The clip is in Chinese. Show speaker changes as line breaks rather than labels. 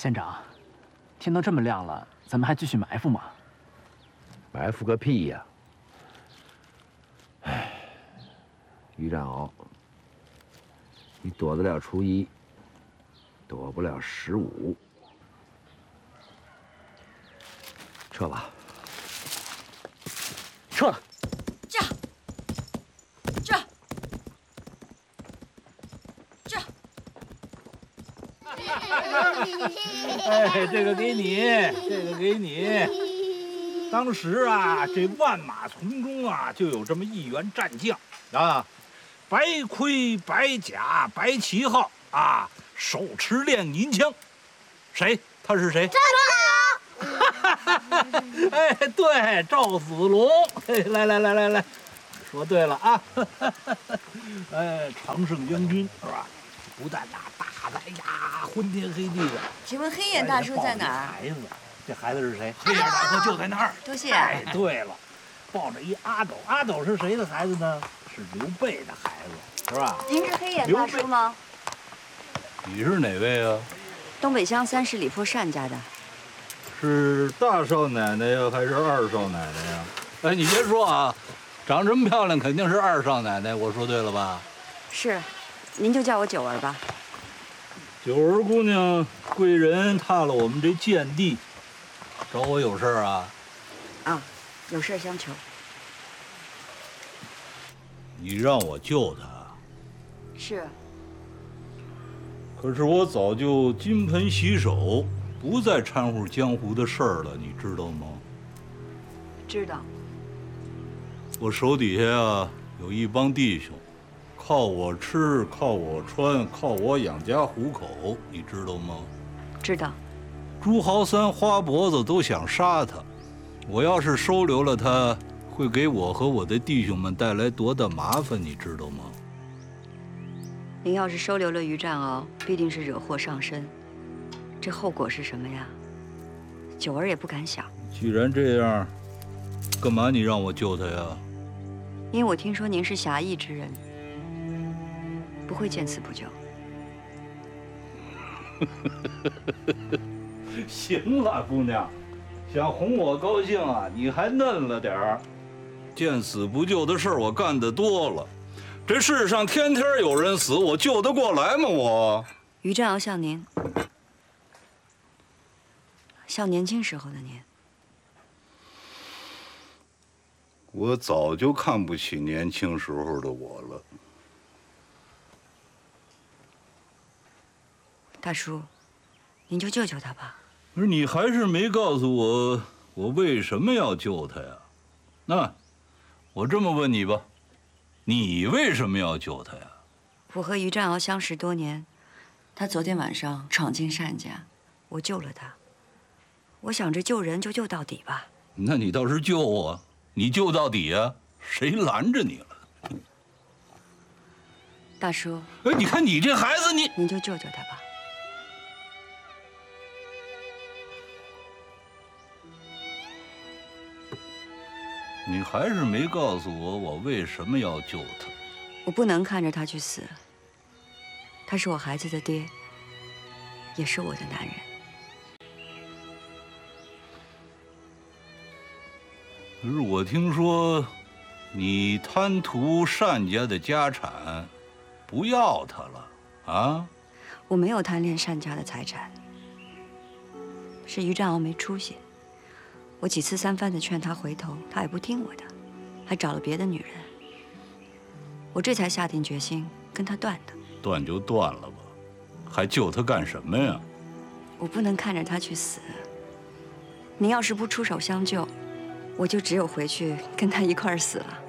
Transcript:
县长，天都这么亮了，咱们还继续埋伏吗？
埋伏个屁呀！唉，于占鳌，你躲得了初一，躲不了15。撤吧。
撤了。
这。
哎，这个给你，这个给你。当时啊，这万马丛中啊，就有这么一员战将啊，白盔白甲白旗号啊，手持炼银枪。谁？他是谁？
赵子
龙。哎，对，赵子龙。来，说对了啊。哎，常胜将军是吧？不但打的，哎呀，昏天黑地的。
请问黑眼大叔在哪儿？
孩子，这孩子是谁？黑眼大叔就在那儿。
多谢。
哎，对了，抱着一阿斗，阿斗是谁的孩子呢？是刘备的孩子，是吧？
您是黑眼大叔吗？
你是哪位啊？
东北乡30里坡单家的。
是大少奶奶呀，还是二少奶奶呀？哎，你别说啊，长这么漂亮，肯定是二少奶奶。我说对了吧？
是，您就叫我九儿吧。
九儿姑娘，贵人踏了我们这贱地，找我有事儿啊？
啊，有事相求。
你让我救他？
是。
可是我早就金盆洗手，不再掺和江湖的事儿了，你知道吗？
知道。
我手底下啊有一帮弟兄，靠我吃，靠我穿，靠我养家糊口，你知道吗？
知道。
朱豪三、花脖子都想杀他，我要是收留了他，会给我和我的弟兄们带来多大麻烦，你知道吗？
您要是收留了于占鳌，必定是惹祸上身。这后果是什么呀？九儿也不敢想。
既然这样，干嘛你让我救他呀？
因为我听说您是侠义之人，不会见死不救。
行了，姑娘，想哄我高兴啊，你还嫩了点儿。见死不救的事儿我干得多了，这世上天天有人死，我救得过来吗？我
于占鳌像您，像年轻时候的您。
我早就看不起年轻时候的我了。
大叔，您就救救他吧。
可是你还是没告诉我，我为什么要救他呀？那，我这么问你吧，你为什么要救他呀？
我和于占鳌相识多年，他昨天晚上闯进单家，我救了他。我想着救人就救到底吧。
那你倒是救我，你救到底呀？谁拦着你了？
大叔，
哎，你看你这孩子，
您就救救他吧。
你还是没告诉我，我为什么要救他？
我不能看着他去死。他是我孩子的爹，也是我的男人。
可是我听说，你贪图单家的家产，不要他了啊？
我没有贪恋单家的财产，是于占鳌没出息。我几次三番的劝他回头，他也不听我的，还找了别的女人。我这才下定决心跟他断的。
断就断了吧，还救他干什么呀？
我不能看着他去死。您要是不出手相救，我就只有回去跟他一块儿死了。